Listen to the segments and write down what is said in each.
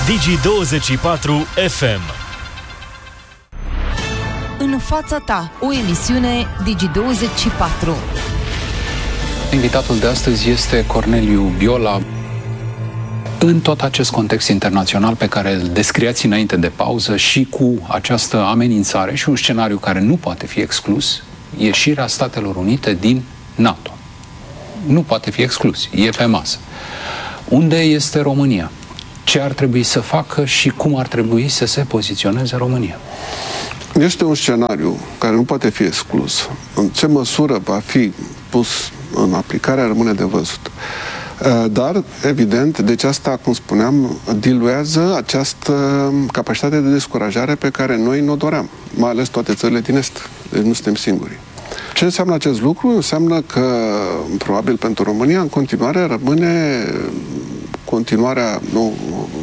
Digi24 FM. În fața ta, o emisiune Digi24. Invitatul de astăzi este Corneliu Biola. În tot acest context internațional pe care îl descriați înainte de pauză și cu această amenințare și un scenariu care nu poate fi exclus, ieșirea Statelor Unite din NATO. Nu poate fi exclus, e pe masă. Unde este România? Ce ar trebui să facă și cum ar trebui să se poziționeze România? Este un scenariu care nu poate fi exclus. În ce măsură va fi pus în aplicare rămâne de văzut. Dar, evident, deci asta, cum spuneam, diluează această capacitate de descurajare pe care noi ne-o doream, mai ales toate țările din Est. Deci nu suntem singuri. Ce înseamnă acest lucru? Înseamnă că, probabil pentru România, în continuare rămâne continuarea, nu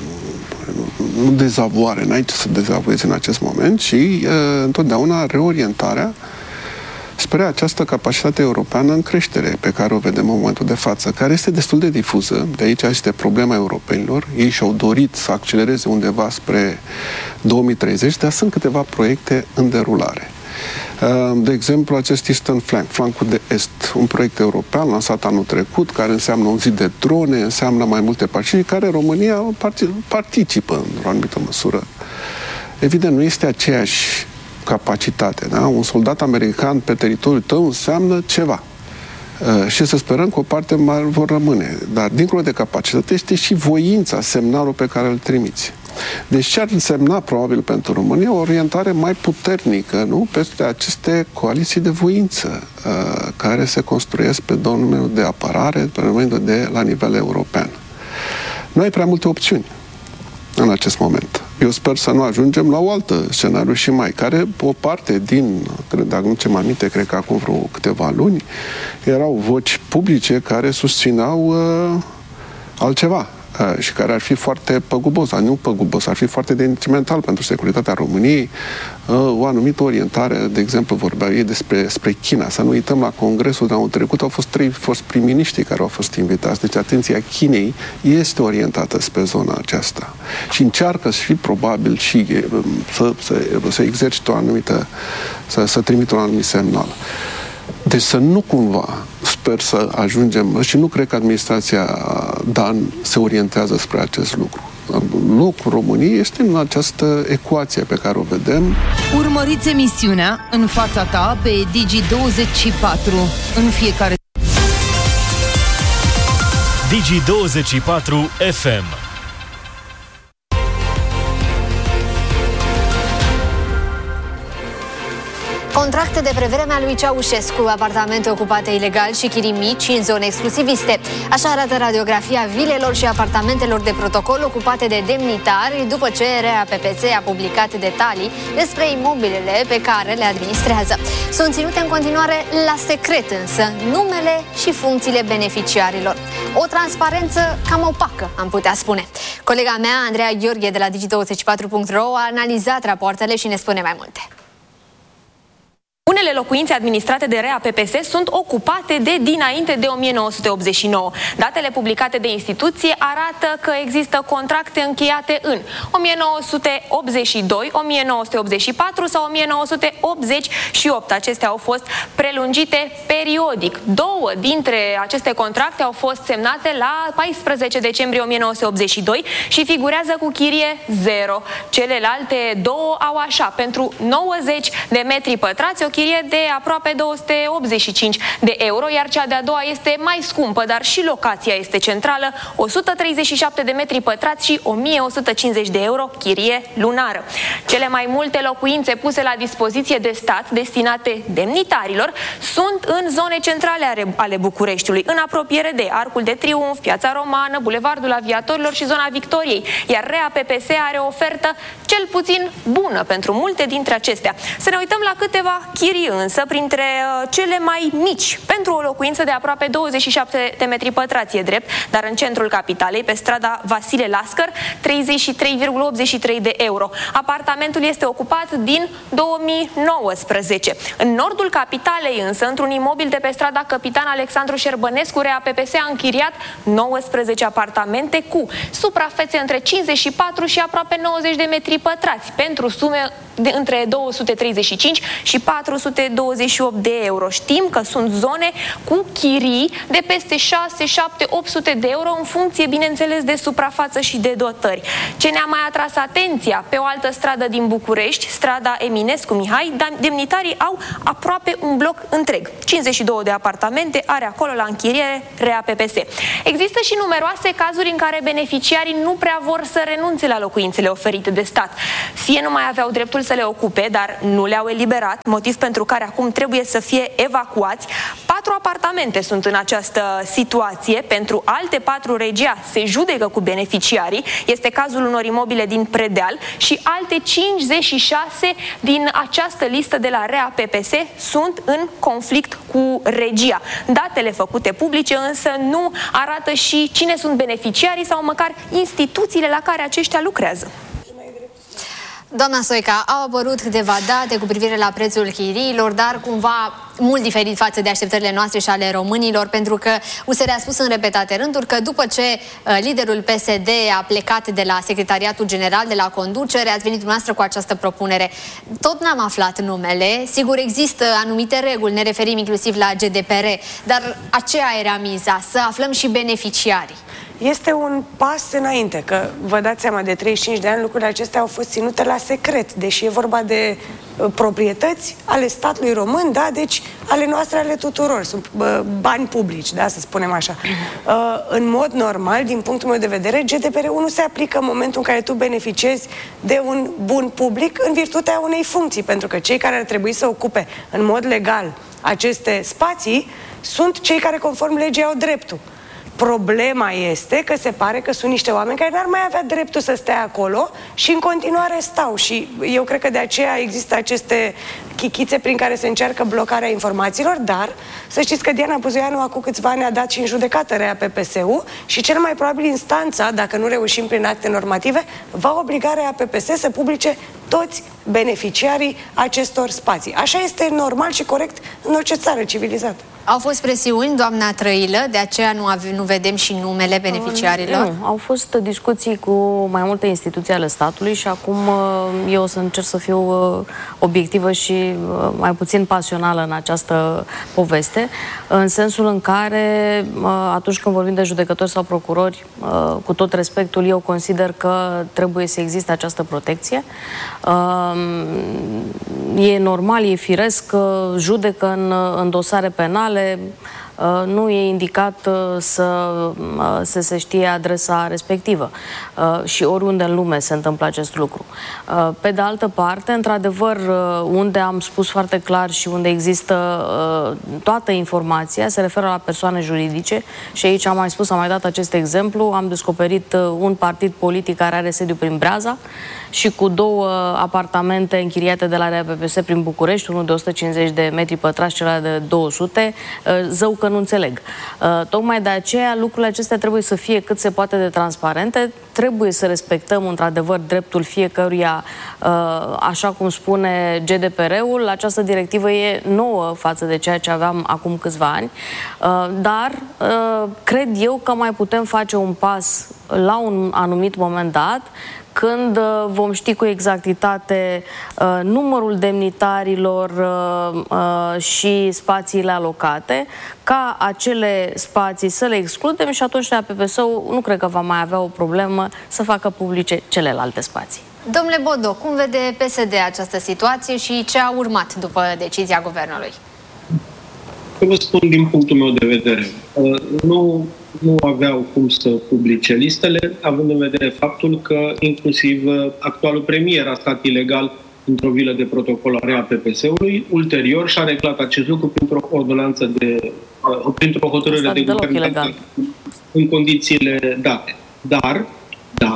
dezavoare, n-ai ce să dezavuezi în acest moment, și întotdeauna reorientarea spre această capacitate europeană în creștere pe care o vedem în momentul de față, care este destul de difuză. De aici este problema europenilor. Ei și-au dorit să accelereze undeva spre 2030, dar sunt câteva proiecte în derulare. De exemplu, acest Eastern Flank, flancul de est, un proiect european lansat anul trecut, care înseamnă un zid de drone, înseamnă mai multe partide, care România participă în o anumită măsură. Evident, nu este aceeași capacitate, da? Un soldat american pe teritoriul tău înseamnă ceva. Și să sperăm că o parte mai vor rămâne. Dar, dincolo de capacitate, este și voința, semnalul pe care îl trimiți. Deci ce ar însemna, probabil, pentru România, o orientare mai puternică, nu? Peste aceste coaliții de voință care se construiesc pe domeniul de apărare, pe domeniul de la nivel european. Nu ai prea multe opțiuni în acest moment. Eu sper să nu ajungem la o altă scenariu și mai, care o parte din, dacă nu ce mai aminte, cred că acum vreo câteva luni, erau voci publice care susțineau altceva și care ar fi foarte păgubos, dar nu păgubos, ar fi foarte detrimental pentru securitatea României, o anumită orientare, de exemplu, vorbeau ei despre China. Să nu uităm, la congresul de anul trecut au fost 3 foști prim-miniștri care au fost invitați. Deci atenția Chinei este orientată spre zona aceasta și încearcă și probabil și să exercite o anumită, să trimită un anumit semnal. Deci să nu cumva, sper să ajungem, și nu cred că administrația Dan se orientează spre acest lucru. Locul României este în această ecuație pe care o vedem. Urmăriți emisiunea În fața ta pe Digi24 în fiecare. Digi24 FM. Contracte de pe vremea lui Ceaușescu, apartamente ocupate ilegal și chirii mici în zone exclusiviste. Așa arată radiografia vilelor și apartamentelor de protocol ocupate de demnitari după ce RAPPC a publicat detalii despre imobilele pe care le administrează. Sunt ținute în continuare la secret însă numele și funcțiile beneficiarilor. O transparență cam opacă, am putea spune. Colega mea, Andreea Gheorghe de la Digi24.ro, a analizat rapoartele și ne spune mai multe. Unele locuințe administrate de RAPPC sunt ocupate de dinainte de 1989. Datele publicate de instituție arată că există contracte încheiate în 1982, 1984 sau 1988. Acestea au fost prelungite periodic. 2 dintre aceste contracte au fost semnate la 14 decembrie 1982 și figurează cu chirie 0. Celelalte 2 au așa, pentru 90 de metri pătrați, o chirie de aproape 285 de euro, iar cea de-a doua este mai scumpă, dar și locația este centrală, 137 de metri pătrați și 1150 de euro chirie lunară. Cele mai multe locuințe puse la dispoziție de stat, destinate demnitarilor, sunt în zone centrale ale Bucureștiului, în apropiere de Arcul de Triunf, Piața Romană, Bulevardul Aviatorilor și zona Victoriei, iar RAPPC are o ofertă cel puțin bună pentru multe dintre acestea. Să ne uităm la câteva chirii chirii însă printre cele mai mici. Pentru o locuință de aproape 27 de metri pătrați e drept, dar în centrul capitalei, pe strada Vasile Lascăr, 33,83 de euro. Apartamentul este ocupat din 2019. În nordul capitalei însă, într-un imobil de pe strada Capitan Alexandru Șerbănescu, RAPPS a închiriat 19 apartamente cu suprafețe între 54 și aproape 90 de metri pătrați, pentru sume între 235 și 428 de euro. Știm că sunt zone cu chirii de peste 6, 7, 800 de euro în funcție, bineînțeles, de suprafață și de dotări. Ce ne-a mai atras atenția, pe o altă stradă din București, strada Eminescu Mihai, demnitarii au aproape un bloc întreg. 52 de apartamente are acolo la închiriere RAPPS. Există și numeroase cazuri în care beneficiarii nu prea vor să renunțe la locuințele oferite de stat. Fie nu mai aveau dreptul să le ocupe, dar nu le-au eliberat, motiv pentru care acum trebuie să fie evacuați. 4 apartamente sunt în această situație. Pentru alte 4 regia se judecă cu beneficiarii. Este cazul unor imobile din Predeal și alte 56 din această listă de la RAPPS sunt în conflict cu regia. Datele făcute publice însă nu arată și cine sunt beneficiarii sau măcar instituțiile la care aceștia lucrează. Doamna Stoica, au apărut câteva date cu privire la prețul chiriilor, dar cumva mult diferit față de așteptările noastre și ale românilor, pentru că USR a spus în repetate rânduri că după ce liderul PSD a plecat de la Secretariatul General, de la conducere, ați venit dumneavoastră cu această propunere. Tot n-am aflat numele, sigur există anumite reguli, ne referim inclusiv la GDPR, dar aceea era miza, să aflăm și beneficiarii. Este un pas înainte, că vă dați seama, de 35 de ani lucrurile acestea au fost ținute la secret, deși e vorba de proprietăți ale statului român, da? Deci ale noastre, ale tuturor. Sunt bani publici, da? Să spunem așa. În mod normal, din punctul meu de vedere, GDPR-ul nu se aplică în momentul în care tu beneficiezi de un bun public în virtutea unei funcții, pentru că cei care ar trebui să ocupe în mod legal aceste spații sunt cei care, conform legii, au dreptul. Problema este că se pare că sunt niște oameni care n-ar mai avea dreptul să stea acolo și în continuare stau. Și eu cred că de aceea există aceste chichițe prin care se încearcă blocarea informațiilor, dar să știți că Diana Buzoianu acum câțiva ani a dat și în judecată RAPPS-ul și cel mai probabil instanța, dacă nu reușim prin acte normative, va obliga RAPPS să publice toți beneficiarii acestor spații. Așa este normal și corect în orice țară civilizată. Au fost presiuni, doamna Trăilă, de aceea nu vedem și numele beneficiarilor? Nu, au fost discuții cu mai multe instituții ale statului și acum eu o să încerc să fiu obiectivă și mai puțin pasională în această poveste, în sensul în care atunci când vorbim de judecători sau procurori, cu tot respectul, eu consider că trebuie să existe această protecție. E normal, e firesc, judecă în dosare penale, nu e indicat să se știe adresa respectivă și oriunde în lume se întâmplă acest lucru. Pe de altă parte, într-adevăr, unde am spus foarte clar și unde există toată informația, se referă la persoane juridice și aici am mai spus, am mai dat acest exemplu, am descoperit un partid politic care are sediu prin Breaza și cu 2 apartamente închiriate de la RAPPS prin București, unul de 150 de metri pătrați, celălalt de 200, zău că nu înțeleg. Tocmai de aceea lucrurile acestea trebuie să fie cât se poate de transparente, trebuie să respectăm într-adevăr dreptul fiecăruia, așa cum spune GDPR-ul. Această directivă e nouă față de ceea ce aveam acum câțiva ani, dar cred eu că mai putem face un pas la un anumit moment dat, când vom ști cu exactitate numărul demnitarilor și spațiile alocate, ca acele spații să le excludem și atunci RAPPS-ul nu cred că va mai avea o problemă să facă publice celelalte spații. Domnule Bodo, cum vede PSD această situație și ce a urmat după decizia guvernului? Vă spun din punctul meu de vedere. Nu aveau cum să publice listele, având în vedere faptul că inclusiv actualul premier a stat ilegal într-o vilă de protocol a RAPPS-ului. Ulterior și-a reglat acest lucru printr-o hotărâre de guvern în condițiile date. Dar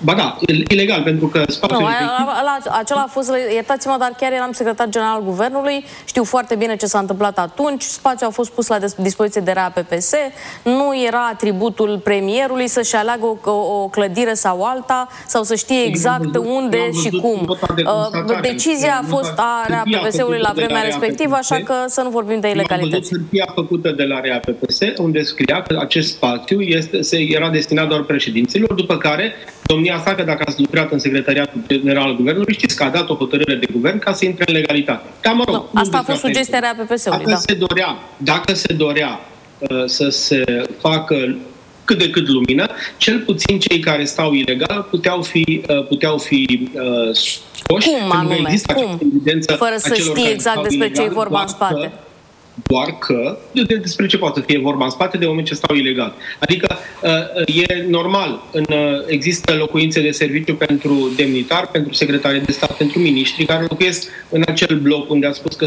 Ba da, ilegal, pentru că spațiul... Nu, acela a fost, iertați-mă, dar chiar eram secretar general al Guvernului, știu foarte bine ce s-a întâmplat atunci, spațiul a fost pus la dispoziție de RAPPS, nu era atributul premierului să-și aleagă o clădire sau alta, sau să știe exact unde și cum. Decizia a fost a RAPPS-ului la vremea respectivă, așa că să nu vorbim de ilegalități. Am văzut hârtia făcută de la RAPPS, unde scria că acest spațiu era destinat doar președinților, după care domnia sa, că dacă ați lucrat în Secretariatul General al Guvernului, știți că a dat o hotărâre de guvern ca să intre în legalitate. Mă rog, asta a fost sugestia RAPPS-ului, Dacă se dorea să se facă cât de cât lumină, cel puțin cei care stau ilegal puteau fi scoși. Cum anume? Cum? Fără să știi exact despre ce e vorba în spate. Doar că despre ce poate să fie vorba în spate de moment ce stau ilegal. Adică e normal, există locuințe de serviciu pentru demnitari, pentru secretari de stat, pentru miniștri care locuiesc în acel bloc unde a spus că